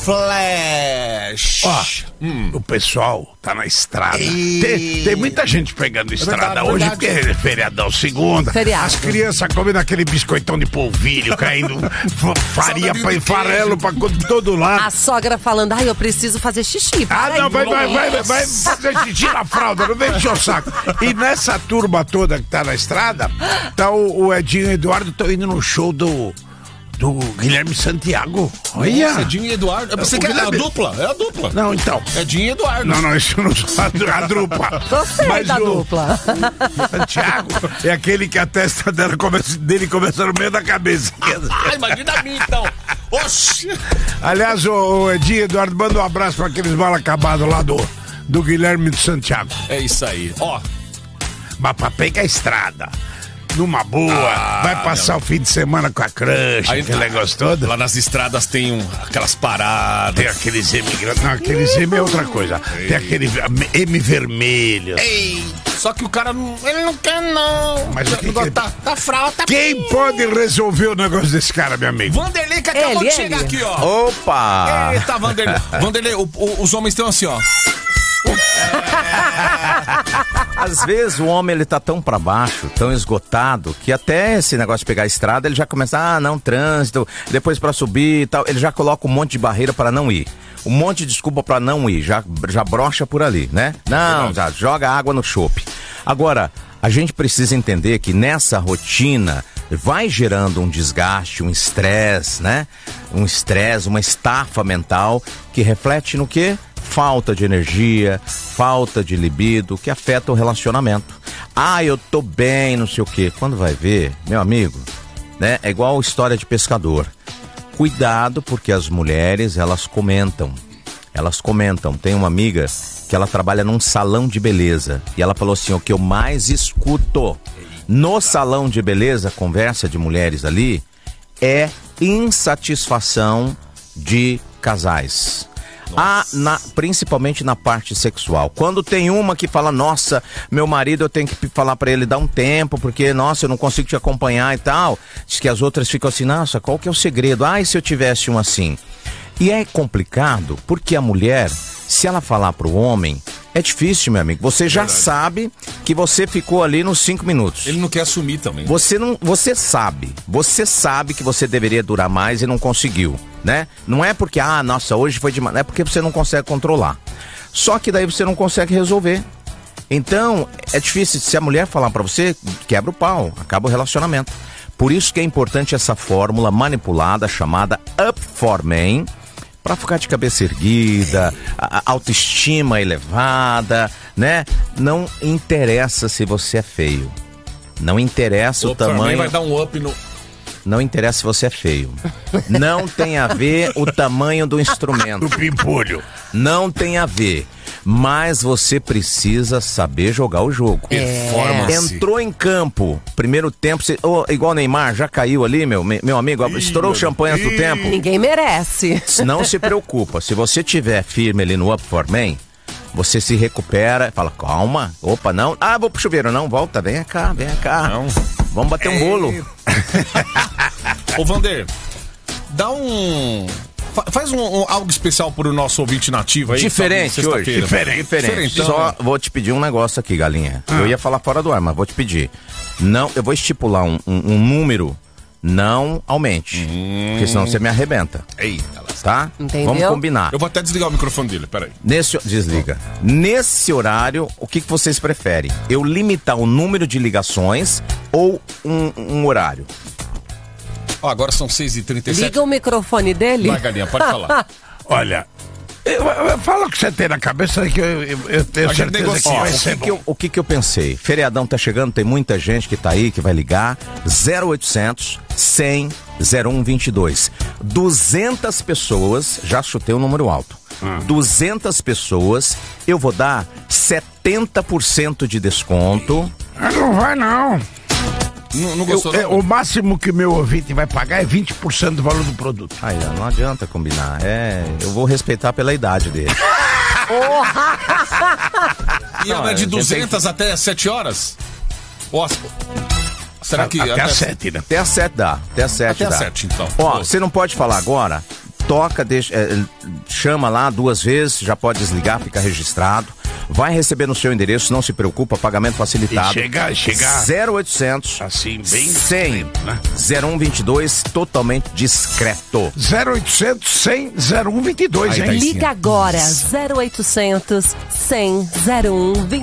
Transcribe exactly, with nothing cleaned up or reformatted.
Flash. Ó, hum. o pessoal tá na estrada. E... Tem, tem muita gente pegando estrada é verdade, hoje, verdade. Porque é feriadão, segunda. Feriado. As crianças comendo aquele biscoitão de polvilho, caindo farinha pra farelo pra todo lado. A sogra falando, ai, eu preciso fazer xixi. Ah, não, vai, vai, vai, vai fazer xixi na fralda, não vem encher o saco. E nessa turma toda que tá na estrada, tá o, o Edinho e o Eduardo estão indo no show do... do Guilherme Santiago. Olha. Nossa, Edinho e Eduardo. Eu pensei que era a dupla. É a dupla. Não, então. Edinho e Eduardo. Não, não, isso não é a dupla. Você é da o, dupla. O Santiago é aquele que a testa dela começa, dele começa no meio da cabeça. Ah, imagina a mim, então. Oxi. Aliás, o, o Edinho e Eduardo, manda um abraço para aqueles mal acabados lá do, do Guilherme de Santiago. É isso aí. Ó. Mas pra pegar a estrada... numa boa, ah, vai passar meu... o fim de semana com a crush, aí, aquele negócio todo. Lá nas estradas tem um, aquelas paradas. Tem aqueles M, não, aqueles M é outra coisa. Ei. Tem aquele M vermelho. Ei, só que o cara não, ele não quer não. Mas o que que ele... tá, tá fralda, tá Quem bem. Pode resolver o negócio desse cara, meu amigo? Vanderlei que acabou ele, de chegar ele. aqui, ó. Opa! Eita, Vanderlei. Vanderlei, o, o, os homens estão assim, ó. Às vezes o homem ele tá tão pra baixo, tão esgotado, que até esse negócio de pegar a estrada, ele já começa, ah, não, trânsito, depois pra subir e tal, ele já coloca um monte de barreira pra não ir. Um monte de desculpa pra não ir, já, já brocha por ali, né? Não, já joga água no chope. Agora, a gente precisa entender que nessa rotina vai gerando um desgaste, um estresse, né? Um estresse, uma estafa mental que reflete no quê? Falta de energia, falta de libido, que afeta o relacionamento. Ah, eu tô bem, não sei o quê. Quando vai ver, meu amigo, né? É igual história de pescador. Cuidado, porque as mulheres, elas comentam. Elas comentam. Tem uma amiga que ela trabalha num salão de beleza. E ela falou assim, o que eu mais escuto no salão de beleza, conversa de mulheres ali, é insatisfação de casais. Ah, na, principalmente na parte sexual. Quando tem uma que fala, nossa, meu marido, eu tenho que falar pra ele dar um tempo, porque, nossa, eu não consigo te acompanhar e tal. Diz que as outras ficam assim, nossa, qual que é o segredo? Ah, e se eu tivesse um assim? E é complicado, porque a mulher, se ela falar pro homem, é difícil, meu amigo. Você já Verdade. sabe que você ficou ali nos cinco minutos. Ele não quer assumir também. Você não, você sabe, você sabe que você deveria durar mais e não conseguiu, né? Não é porque, ah, nossa, hoje foi demais, é porque você não consegue controlar. Só que daí você não consegue resolver. Então, é difícil, se a mulher falar pra você, quebra o pau, acaba o relacionamento. Por isso que é importante essa fórmula manipulada chamada Up for Men, pra ficar de cabeça erguida, a autoestima elevada, né? Não interessa se você é feio. Não interessa o, o tamanho... vai dar um up no... Não interessa se você é feio. Não tem a ver o tamanho do instrumento. Do pimpolho. Não tem a ver. Mas você precisa saber jogar o jogo. É. Entrou em campo, primeiro tempo, você, oh, igual o Neymar, já caiu ali, meu, meu amigo, Ih, estourou o champanhe antes do tempo. Ninguém merece. Não se preocupa, se você estiver firme ali no Up for Men, você se recupera, fala, calma, opa, não, ah, vou pro chuveiro, não, volta, vem cá, vem cá. Não. Vamos bater um bolo. Ô, Vander, dá um... Faz um, um, algo especial pro nosso ouvinte nativo aí. Diferente hoje. Diferente. Diferente. Só vou te pedir um negócio aqui, galinha. Ah. Eu ia falar fora do ar, mas vou te pedir. Não, eu vou estipular um, um, um número, não aumente. Hum. Porque senão você me arrebenta. Eita, tá? Entendeu? Vamos combinar. Eu vou até desligar o microfone dele, peraí. Nesse, desliga. Nesse horário, o que, que vocês preferem? Eu limitar o número de ligações ou um, um horário? Ó, oh, agora são seis e trinta e sete. Liga o microfone dele. Vai, galinha, pode falar. Olha, eu, eu, fala o que você tem na cabeça que eu, eu, eu tenho a certeza que vai ser bom. Que eu, o que, que eu pensei? Feriadão tá chegando, tem muita gente que tá aí, que vai ligar. zero oitocentos, cem, zero um vinte e dois. duzentas pessoas, já chutei um número alto. Hum. duzentas pessoas, eu vou dar setenta por cento de desconto. Não vai não. Não, não gostou, eu, não? É, o máximo que meu ouvinte vai pagar é vinte por cento do valor do produto. Aí, não adianta combinar. É, eu vou respeitar pela idade dele. E ela é de duzentas que... até sete horas? Ou as... Será que... Até, até às sete, né? Até às sete dá. Até às sete Até dá. às sete, então. Ó, você não pode falar agora, toca, deixa, é, chama lá duas vezes, já pode desligar, fica registrado. Vai receber no seu endereço, não se preocupa, pagamento facilitado. E chega, chega... zero oitocentos, assim, bem... cem, né? zero um vinte e dois, totalmente discreto. zero oitocentos, cem, zero um vinte e dois, Aí hein? tá em Liga agora, zero oitocentos, cem, zero um, vinte e dois.